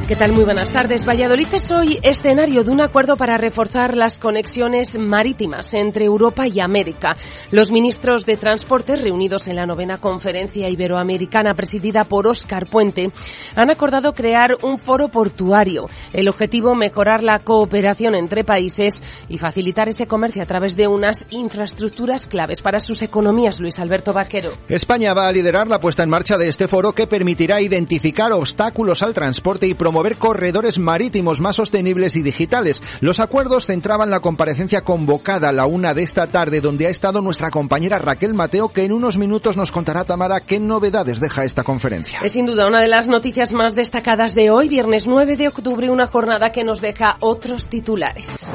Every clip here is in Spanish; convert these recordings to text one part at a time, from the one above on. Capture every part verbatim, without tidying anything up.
¿Qué tal? Muy buenas tardes. Valladolid es hoy escenario de un acuerdo para reforzar las conexiones marítimas entre Europa y América. Los ministros de Transporte, reunidos en la novena Conferencia Iberoamericana presidida por Óscar Puente, han acordado crear un foro portuario. El objetivo, mejorar la cooperación entre países y facilitar ese comercio a través de unas infraestructuras claves para sus economías. Luis Alberto Vaquero. España va a liderar la puesta en marcha de este foro que permitirá identificar obstáculos al transporte y promover mover corredores marítimos más sostenibles y digitales. Los acuerdos centraban la comparecencia convocada a la una de esta tarde, donde ha estado nuestra compañera Raquel Mateo, que en unos minutos nos contará, Tamara, qué novedades deja esta conferencia. Es sin duda una de las noticias más destacadas de hoy, viernes nueve de octubre, una jornada que nos deja otros titulares.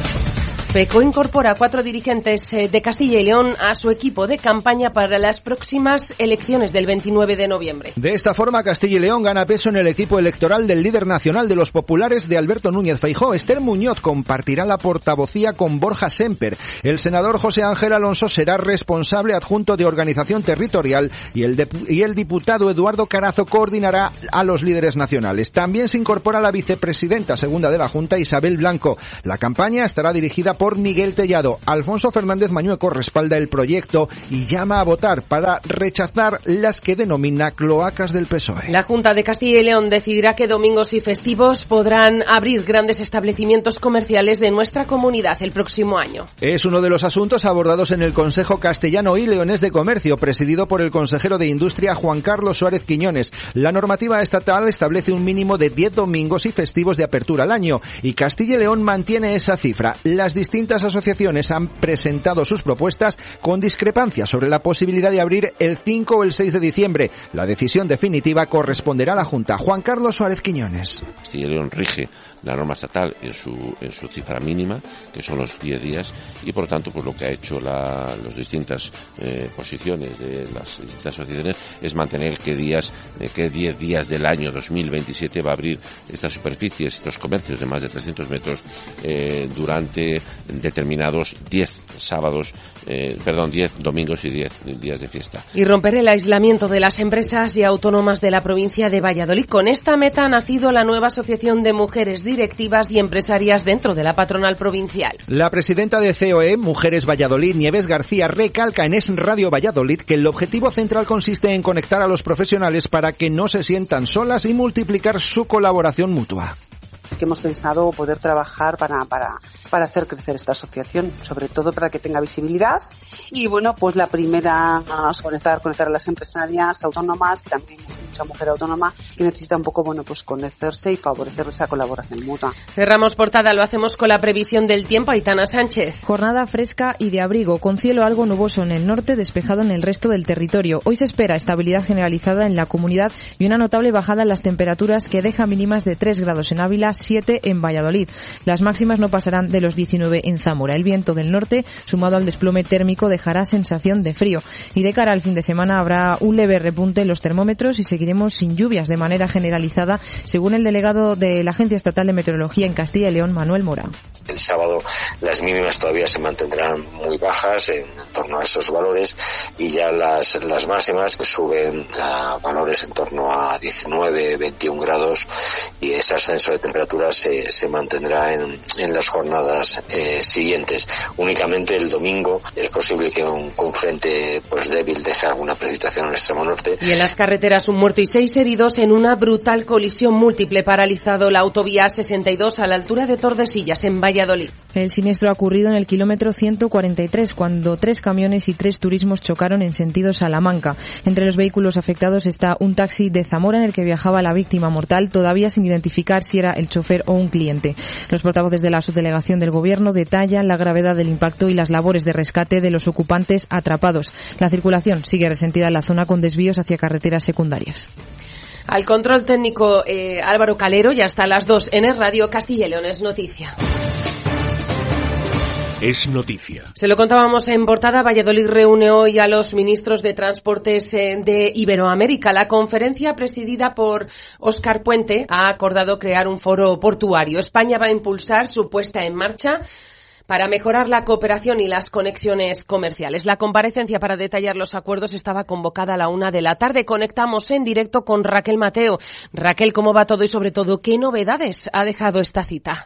Feijóo incorpora a cuatro dirigentes de Castilla y León a su equipo de campaña para las próximas elecciones del veintinueve de noviembre. De esta forma, Castilla y León gana peso en el equipo electoral del líder nacional de los populares de Alberto Núñez Feijóo. Esther Muñoz compartirá la portavocía con Borja Semper. El senador José Ángel Alonso será responsable adjunto de organización territorial y el, de, y el diputado Eduardo Carazo coordinará a los líderes nacionales. También se incorpora la vicepresidenta segunda de la Junta, Isabel Blanco. La campaña estará dirigida por Miguel Tellado. Alfonso Fernández Mañueco respalda el proyecto y llama a votar para rechazar las que denomina cloacas del P S O E. La Junta de Castilla y León decidirá que domingos y festivos podrán abrir grandes establecimientos comerciales de nuestra comunidad el próximo año. Es uno de los asuntos abordados en el Consejo Castellano y Leonés de Comercio, presidido por el consejero de Industria Juan Carlos Suárez Quiñones. La normativa estatal establece un mínimo de diez domingos y festivos de apertura al año y Castilla y León mantiene esa cifra. Las distintas asociaciones han presentado sus propuestas con discrepancias sobre la posibilidad de abrir el cinco o el seis de diciembre. La decisión definitiva corresponderá a la Junta. Juan Carlos Suárez Quiñones. Castilla y León rige la norma estatal en su en su cifra mínima, que son los diez días, y por tanto pues lo que ha hecho la, las distintas eh, posiciones de las distintas asociaciones es mantener que días eh, que diez días del año dos mil veintisiete va a abrir estas superficies, estos comercios de más de trescientos metros eh, durante determinados diez sábados, eh, perdón, diez domingos y diez días de fiesta. Y romper el aislamiento de las empresas y autónomas de la provincia de Valladolid. Con esta meta ha nacido la nueva Asociación de Mujeres Directivas y Empresarias dentro de la patronal provincial. La presidenta de C O E, Mujeres Valladolid, Nieves García, recalca en Es Radio Valladolid que el objetivo central consiste en conectar a los profesionales para que no se sientan solas y multiplicar su colaboración mutua. Que hemos pensado poder trabajar para, para, para hacer crecer esta asociación, sobre todo para que tenga visibilidad. Y bueno, pues la primera es conectar, conectar a las empresarias autónomas, que también hay mucha mujer autónoma que necesita un poco, bueno, pues conocerse y favorecer esa colaboración mutua. Cerramos portada, lo hacemos con la previsión del tiempo. Aitana Sánchez. Jornada fresca y de abrigo, con cielo algo nuboso en el norte, despejado en el resto del territorio. Hoy se espera estabilidad generalizada en la comunidad y una notable bajada en las temperaturas que deja mínimas de tres grados en Ávila, siete en Valladolid. Las máximas no pasarán de los diecinueve en Zamora. El viento del norte, sumado al desplome térmico, dejará sensación de frío. Y de cara al fin de semana habrá un leve repunte en los termómetros y seguiremos sin lluvias de manera generalizada, según el delegado de la Agencia Estatal de Meteorología en Castilla y León, Manuel Mora. El sábado las mínimas todavía se mantendrán muy bajas, en torno a esos valores, y ya las, las máximas que suben a valores en torno a diecinueve, veintiún grados, y ese ascenso de temperaturas se, se mantendrá en, en las jornadas eh, siguientes. Únicamente el domingo es posible que un, un frente pues débil deje alguna precipitación en el extremo norte. Y en las carreteras un muerto y seis heridos en una brutal colisión múltiple, paralizado la autovía sesenta y dos a la altura de Tordesillas, en Valladolid. El siniestro ha ocurrido en el kilómetro ciento cuarenta y tres, cuando tres camiones y tres turismos chocaron en sentido Salamanca. Entre los vehículos afectados está un taxi de Zamora en el que viajaba la víctima mortal, todavía sin identificar si era el chofer o un cliente. Los portavoces de la subdelegación del Gobierno detallan la gravedad del impacto y las labores de rescate de los ocupantes atrapados. La circulación sigue resentida en la zona con desvíos hacia carreteras secundarias. Al control técnico eh, Álvaro Calero, y hasta las dos en Es Radio. Castilla y León es noticia. Es noticia. Se lo contábamos en portada. Valladolid reúne hoy a los ministros de Transportes de Iberoamérica. La conferencia, presidida por Óscar Puente, ha acordado crear un foro portuario. España va a impulsar su puesta en marcha para mejorar la cooperación y las conexiones comerciales. La comparecencia para detallar los acuerdos estaba convocada a la una de la tarde. Conectamos en directo con Raquel Mateo. Raquel, ¿cómo va todo y sobre todo qué novedades ha dejado esta cita?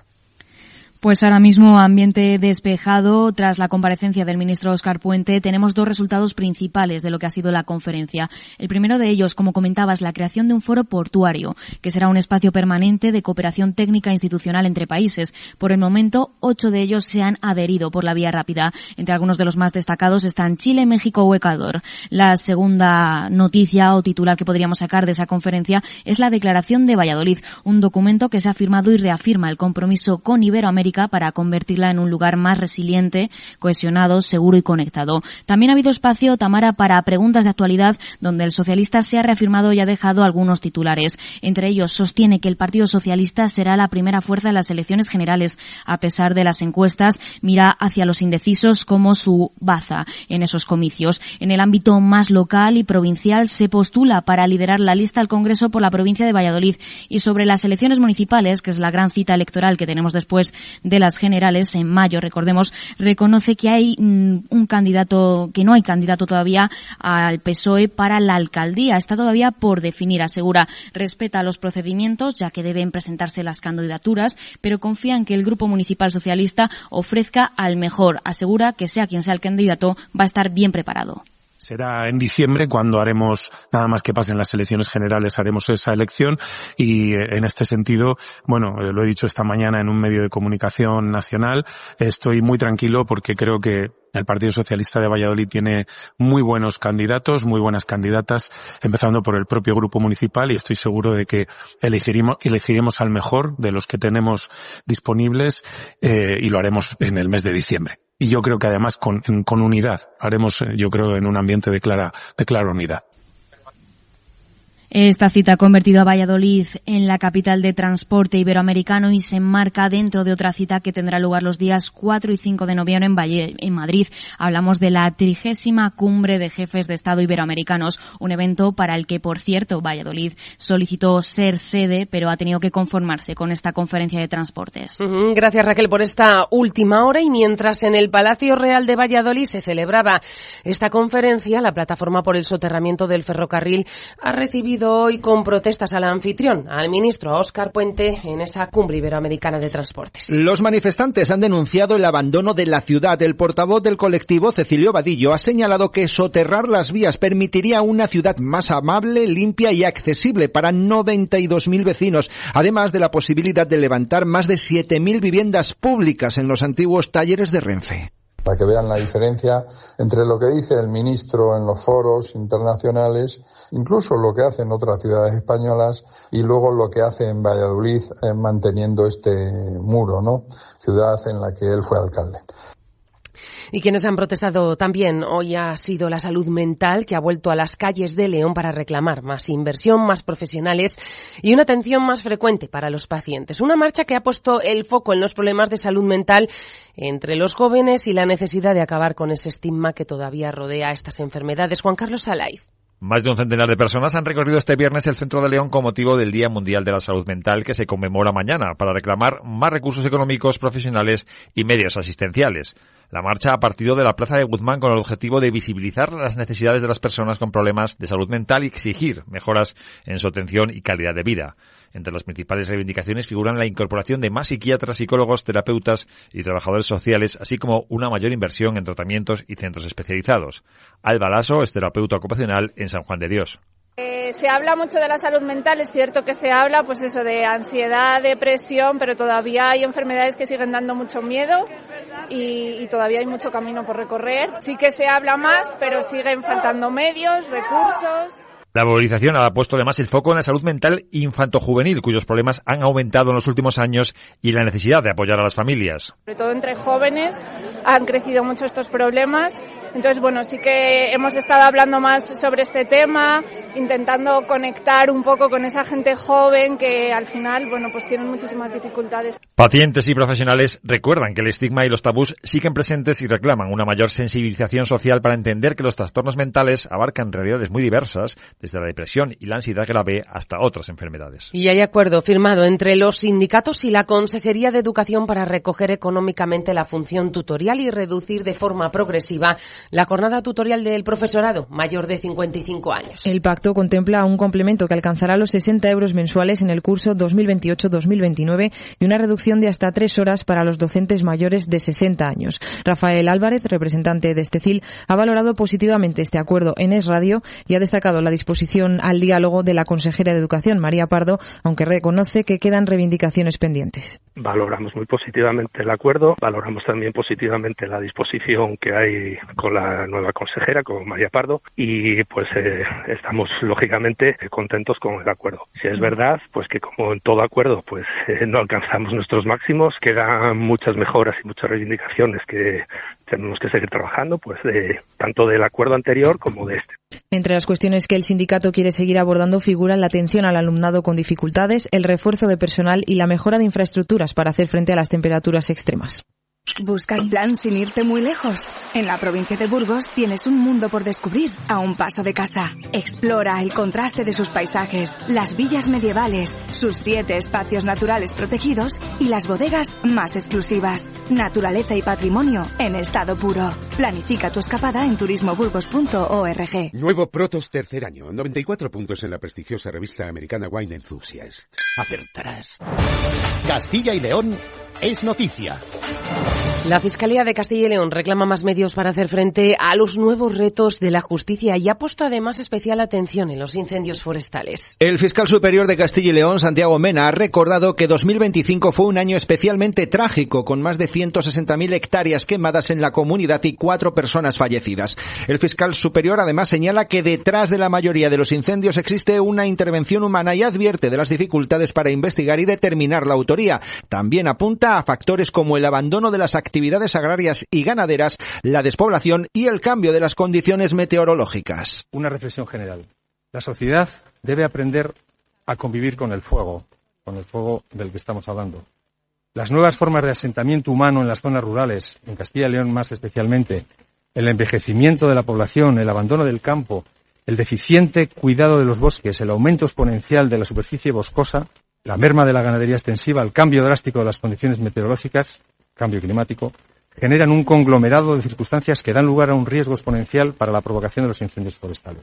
Pues ahora mismo ambiente despejado. Tras la comparecencia del ministro Óscar Puente, tenemos dos resultados principales de lo que ha sido la conferencia. El primero de ellos, como comentabas, la creación de un foro portuario, que será un espacio permanente de cooperación técnica institucional entre países. Por el momento, ocho de ellos se han adherido por la vía rápida. Entre algunos de los más destacados están Chile, México o Ecuador. La segunda noticia o titular que podríamos sacar de esa conferencia es la Declaración de Valladolid, un documento que se ha firmado y reafirma el compromiso con Iberoamérica para convertirla en un lugar más resiliente, cohesionado, seguro y conectado. También ha habido espacio, Tamara, para preguntas de actualidad, donde el socialista se ha reafirmado y ha dejado algunos titulares. Entre ellos, sostiene que el Partido Socialista será la primera fuerza en las elecciones generales. A pesar de las encuestas, mira hacia los indecisos como su baza en esos comicios. En el ámbito más local y provincial, se postula para liderar la lista al Congreso por la provincia de Valladolid. Y sobre las elecciones municipales, que es la gran cita electoral que tenemos después de las generales en mayo, recordemos, reconoce que hay mm, un candidato, que no hay candidato todavía al P S O E para la alcaldía. Está todavía por definir, asegura. Respeta los procedimientos, ya que deben presentarse las candidaturas, pero confía en que el Grupo Municipal Socialista ofrezca al mejor. Asegura que sea quien sea el candidato, va a estar bien preparado. Será en diciembre cuando haremos, nada más que pasen las elecciones generales, haremos esa elección y en este sentido, bueno, lo he dicho esta mañana en un medio de comunicación nacional, estoy muy tranquilo porque creo que el Partido Socialista de Valladolid tiene muy buenos candidatos, muy buenas candidatas, empezando por el propio grupo municipal y estoy seguro de que elegiremos, elegiremos al mejor de los que tenemos disponibles eh, y lo haremos en el mes de diciembre. Y yo creo que además con, con unidad, haremos, yo creo, en un ambiente de clara, de clara unidad. Esta cita ha convertido a Valladolid en la capital de transporte iberoamericano y se enmarca dentro de otra cita que tendrá lugar los días cuatro y cinco de noviembre en, Valle, en Madrid. Hablamos de la trigésima cumbre de jefes de Estado iberoamericanos, un evento para el que, por cierto, Valladolid solicitó ser sede, pero ha tenido que conformarse con esta conferencia de transportes. Uh-huh. Gracias, Raquel, por esta última hora. Y mientras en el Palacio Real de Valladolid se celebraba esta conferencia, la Plataforma por el Soterramiento del Ferrocarril ha recibido hoy con protestas al anfitrión, al ministro Óscar Puente, en esa cumbre iberoamericana de transportes. Los manifestantes han denunciado el abandono de la ciudad. El portavoz del colectivo, Cecilio Vadillo, ha señalado que soterrar las vías permitiría una ciudad más amable, limpia y accesible para noventa y dos mil vecinos, además de la posibilidad de levantar más de siete mil viviendas públicas en los antiguos talleres de Renfe. Para que vean la diferencia entre lo que dice el ministro en los foros internacionales, incluso lo que hace en otras ciudades españolas, y luego lo que hace en Valladolid eh, manteniendo este muro, ¿no? Ciudad en la que él fue alcalde. Y quienes han protestado también hoy ha sido la salud mental, que ha vuelto a las calles de León para reclamar más inversión, más profesionales y una atención más frecuente para los pacientes. Una marcha que ha puesto el foco en los problemas de salud mental entre los jóvenes y la necesidad de acabar con ese estigma que todavía rodea estas enfermedades. Juan Carlos Salaiz. Más de un centenar de personas han recorrido este viernes el centro de León con motivo del Día Mundial de la Salud Mental, que se conmemora mañana, para reclamar más recursos económicos, profesionales y medios asistenciales. La marcha ha partido de la Plaza de Guzmán con el objetivo de visibilizar las necesidades de las personas con problemas de salud mental y exigir mejoras en su atención y calidad de vida. Entre las principales reivindicaciones figuran la incorporación de más psiquiatras, psicólogos, terapeutas y trabajadores sociales, así como una mayor inversión en tratamientos y centros especializados. Alba Lasso es terapeuta ocupacional en San Juan de Dios. Eh, se habla mucho de la salud mental, es cierto que se habla pues eso de ansiedad, depresión, pero todavía hay enfermedades que siguen dando mucho miedo y, y todavía hay mucho camino por recorrer. Sí que se habla más, pero siguen faltando medios, recursos. La movilización ha puesto además el foco en la salud mental infantojuvenil, cuyos problemas han aumentado en los últimos años, y la necesidad de apoyar a las familias. Sobre todo entre jóvenes han crecido mucho estos problemas. Entonces, bueno, sí que hemos estado hablando más sobre este tema, intentando conectar un poco con esa gente joven que al final, bueno, pues tienen muchísimas dificultades. Pacientes y profesionales recuerdan que el estigma y los tabús siguen presentes y reclaman una mayor sensibilización social para entender que los trastornos mentales abarcan realidades muy diversas, desde la depresión y la ansiedad grave hasta otras enfermedades. Y hay acuerdo firmado entre los sindicatos y la Consejería de Educación para recoger económicamente la función tutorial y reducir de forma progresiva la jornada tutorial del profesorado mayor de cincuenta y cinco años. El pacto contempla un complemento que alcanzará los sesenta euros mensuales en el curso dos mil veintiocho dos mil veintinueve y una reducción de hasta tres horas para los docentes mayores de sesenta años. Rafael Álvarez, representante de Estecil, ha valorado positivamente este acuerdo en Es Radio y ha destacado la disposición al diálogo de la consejera de Educación, María Pardo, aunque reconoce que quedan reivindicaciones pendientes. Valoramos muy positivamente el acuerdo, valoramos también positivamente la disposición que hay con la nueva consejera, con María Pardo, y pues eh, estamos lógicamente contentos con el acuerdo. Si es verdad, pues que como en todo acuerdo, pues eh, no alcanzamos nuestros máximos, quedan muchas mejoras y muchas reivindicaciones que tenemos que seguir trabajando, pues de tanto del acuerdo anterior como de este. Entre las cuestiones que el sindicato quiere seguir abordando figuran la atención al alumnado con dificultades, el refuerzo de personal y la mejora de infraestructuras para hacer frente a las temperaturas extremas. ¿Buscas plan sin irte muy lejos? En la provincia de Burgos tienes un mundo por descubrir a un paso de casa. Explora el contraste de sus paisajes, las villas medievales, sus siete espacios naturales protegidos y las bodegas más exclusivas. Naturaleza y patrimonio en estado puro. Planifica tu escapada en turismo burgos punto org. Nuevo Protos tercer año, noventa y cuatro puntos en la prestigiosa revista americana Wine Enthusiast. Acertarás. Castilla y León es noticia. La Fiscalía de Castilla y León reclama más medios para hacer frente a los nuevos retos de la justicia y ha puesto además especial atención en los incendios forestales. El fiscal superior de Castilla y León, Santiago Mena, ha recordado que dos mil veinticinco fue un año especialmente trágico, con más de ciento sesenta mil hectáreas quemadas en la comunidad y cuatro personas fallecidas. El fiscal superior además señala que detrás de la mayoría de los incendios existe una intervención humana y advierte de las dificultades para investigar y determinar la autoría. También apunta a factores como el abandono de las actividades agrarias y ganaderas, la despoblación y el cambio de las condiciones meteorológicas. Una reflexión general. La sociedad debe aprender a convivir con el fuego, con el fuego del que estamos hablando. Las nuevas formas de asentamiento humano en las zonas rurales, en Castilla y León más especialmente, el envejecimiento de la población, el abandono del campo, el deficiente cuidado de los bosques, el aumento exponencial de la superficie boscosa, la merma de la ganadería extensiva, el cambio drástico de las condiciones meteorológicas, cambio climático, generan un conglomerado de circunstancias que dan lugar a un riesgo exponencial para la provocación de los incendios forestales.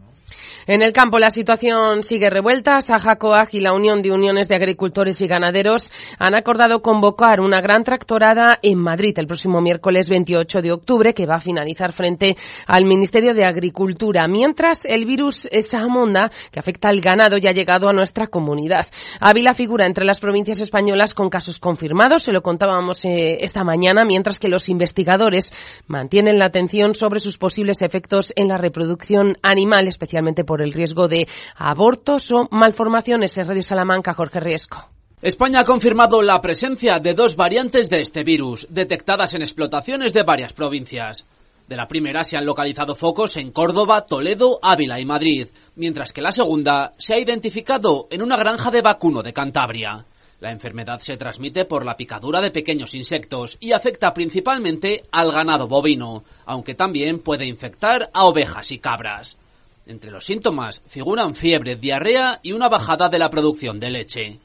En el campo la situación sigue revuelta. Saja Coag y la Unión de Uniones de Agricultores y Ganaderos han acordado convocar una gran tractorada en Madrid el próximo miércoles veintiocho de octubre que va a finalizar frente al Ministerio de Agricultura. Mientras el virus Sahamonda, que afecta al ganado, ya ha llegado a nuestra comunidad. Ávila figura entre las provincias españolas con casos confirmados, se lo contábamos eh, esta mañana, mientras que los investigadores mantienen la atención sobre sus posibles efectos en la reproducción animal, especialmente por por el riesgo de abortos o malformaciones. En Radio Salamanca, Jorge Riesco. España ha confirmado la presencia de dos variantes de este virus, detectadas en explotaciones de varias provincias. De la primera se han localizado focos en Córdoba, Toledo, Ávila y Madrid, mientras que la segunda se ha identificado en una granja de vacuno de Cantabria. La enfermedad se transmite por la picadura de pequeños insectos y afecta principalmente al ganado bovino, aunque también puede infectar a ovejas y cabras. Entre los síntomas figuran fiebre, diarrea y una bajada de la producción de leche.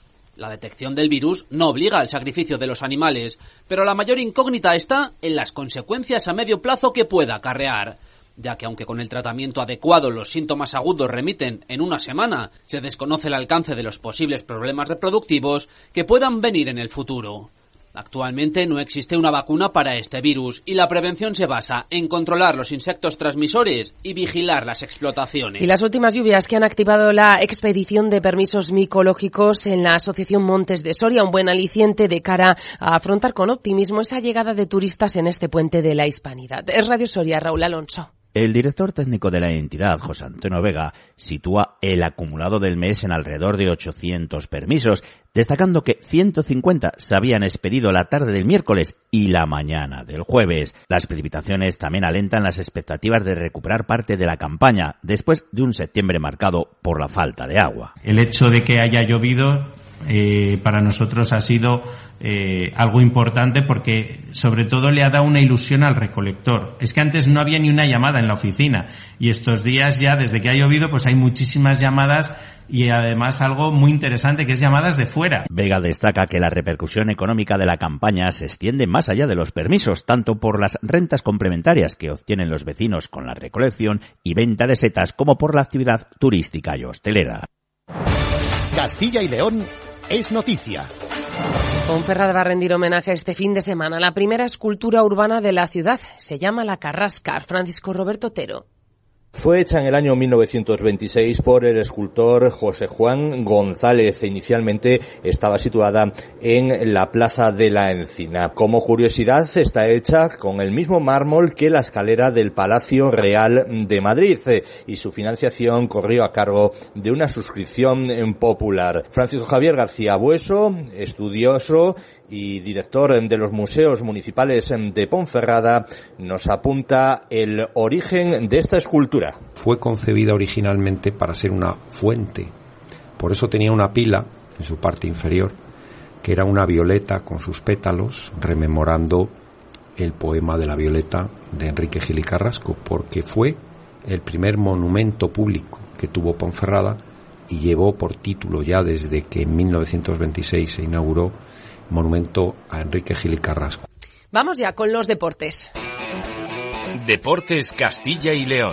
La detección del virus no obliga al sacrificio de los animales, pero la mayor incógnita está en las consecuencias a medio plazo que pueda acarrear, ya que aunque con el tratamiento adecuado los síntomas agudos remiten en una semana, se desconoce el alcance de los posibles problemas reproductivos que puedan venir en el futuro. Actualmente no existe una vacuna para este virus y la prevención se basa en controlar los insectos transmisores y vigilar las explotaciones. Y las últimas lluvias que han activado la expedición de permisos micológicos en la Asociación Montes de Soria, un buen aliciente de cara a afrontar con optimismo esa llegada de turistas en este puente de la Hispanidad. Es Radio Soria, Raúl Alonso. El director técnico de la entidad, José Antonio Vega, sitúa el acumulado del mes en alrededor de ochocientos permisos, destacando que ciento cincuenta se habían expedido la tarde del miércoles y la mañana del jueves. Las precipitaciones también alentan las expectativas de recuperar parte de la campaña, después de un septiembre marcado por la falta de agua. El hecho de que haya llovido eh, para nosotros ha sido eh, algo importante porque sobre todo le ha dado una ilusión al recolector. Es que antes no había ni una llamada en la oficina y estos días ya, desde que ha llovido, pues hay muchísimas llamadas y además algo muy interesante que es llamadas de fuera. Vega destaca que la repercusión económica de la campaña se extiende más allá de los permisos, tanto por las rentas complementarias que obtienen los vecinos con la recolección y venta de setas como por la actividad turística y hostelera. Castilla y León es noticia. Ponferrada va a rendir homenaje este fin de semana a la primera escultura urbana de la ciudad. Se llama La Carrasca. Francisco Roberto Otero. Fue hecha en el año mil novecientos veintiséis por el escultor José Juan González. Inicialmente estaba situada en la Plaza de la Encina. Como curiosidad, está hecha con el mismo mármol que la escalera del Palacio Real de Madrid y su financiación corrió a cargo de una suscripción popular. Francisco Javier García Bueso, estudioso y director de los museos municipales de Ponferrada, nos apunta el origen de esta escultura. Fue concebida originalmente para ser una fuente, por eso tenía una pila en su parte inferior, que era una violeta con sus pétalos, rememorando el poema de la violeta de Enrique Gil y Carrasco, porque fue el primer monumento público que tuvo Ponferrada y llevó por título ya desde que en mil novecientos veintiséis se inauguró monumento a Enrique Gil y Carrasco. Vamos ya con los deportes. Deportes Castilla y León.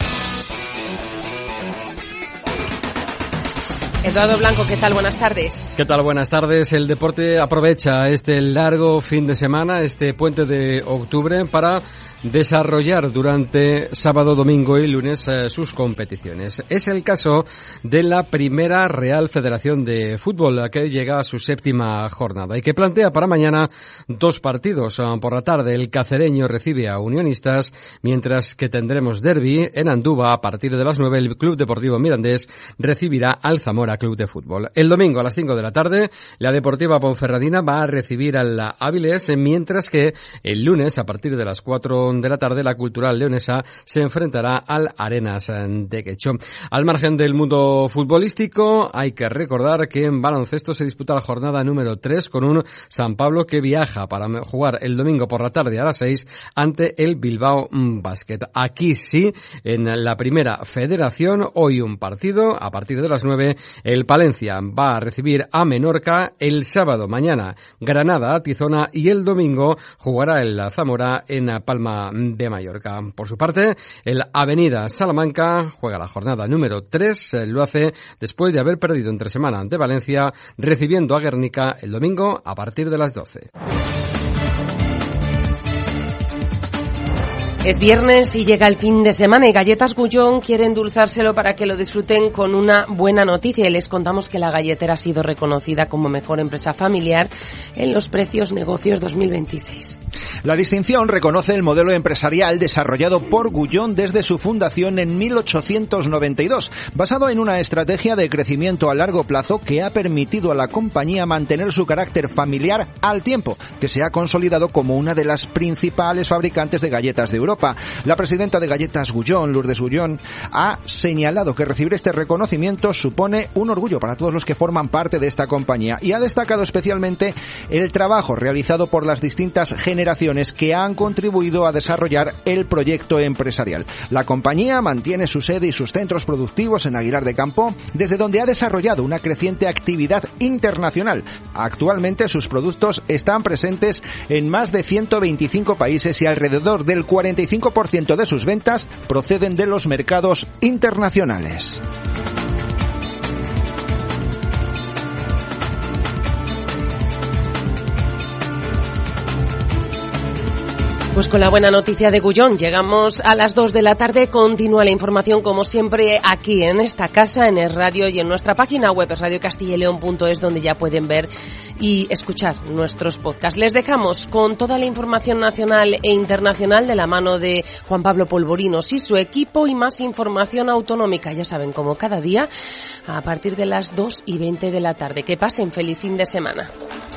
Eduardo Blanco, ¿qué tal? Buenas tardes. ¿Qué tal? Buenas tardes. El deporte aprovecha este largo fin de semana, este puente de octubre, para desarrollar durante sábado, domingo y lunes eh, sus competiciones. Es el caso de la Primera Real Federación de Fútbol, que llega a su séptima jornada y que plantea para mañana dos partidos. Por la tarde el Cacereño recibe a Unionistas, mientras que tendremos derbi en Andúba. A partir de las nueve el Club Deportivo Mirandés recibirá al Zamora Club de Fútbol. El domingo a las cinco de la tarde la Deportiva Ponferradina va a recibir al Áviles, mientras que el lunes a partir de las cuatro de la tarde la Cultural Leonesa se enfrentará al Arenas de Quecho. Al margen del mundo futbolístico, hay que recordar que en baloncesto se disputa la jornada número tres con un San Pablo que viaja para jugar el domingo por la tarde a las seis ante el Bilbao Basket. Aquí sí, en la Primera Federación, hoy un partido a partir de las nueve. El Palencia va a recibir a Menorca, el sábado mañana Granada a Tizona y el domingo jugará el Zamora en Palma de Mallorca. Por su parte, el Avenida Salamanca juega la jornada número tres, lo hace después de haber perdido entre semana ante Valencia, recibiendo a Guernica el domingo a partir de las doce. Es viernes y llega el fin de semana y Galletas Gullón quiere endulzárselo para que lo disfruten con una buena noticia. Y les contamos que la galletera ha sido reconocida como mejor empresa familiar en los Precios Negocios dos mil veintiséis. La distinción reconoce el modelo empresarial desarrollado por Gullón desde su fundación en mil ochocientos noventa y dos, basado en una estrategia de crecimiento a largo plazo que ha permitido a la compañía mantener su carácter familiar al tiempo, que se ha consolidado como una de las principales fabricantes de galletas de Europa. La presidenta de Galletas Gullón, Lourdes Gullón, ha señalado que recibir este reconocimiento supone un orgullo para todos los que forman parte de esta compañía y ha destacado especialmente el trabajo realizado por las distintas generaciones que han contribuido a desarrollar el proyecto empresarial. La compañía mantiene su sede y sus centros productivos en Aguilar de Campo, desde donde ha desarrollado una creciente actividad internacional. Actualmente sus productos están presentes en más de ciento veinticinco países y alrededor del cuarenta y cinco por ciento de sus ventas proceden de los mercados internacionales. Pues con la buena noticia de Gullón llegamos a las dos de la tarde. Continúa la información como siempre aquí en esta casa, en el radio y en nuestra página web radio castilla y león punto es, donde ya pueden ver y escuchar nuestros podcasts. Les dejamos con toda la información nacional e internacional de la mano de Juan Pablo Polvorinos y su equipo y más información autonómica, ya saben, como cada día a partir de las dos y veinte de la tarde. Que pasen feliz fin de semana.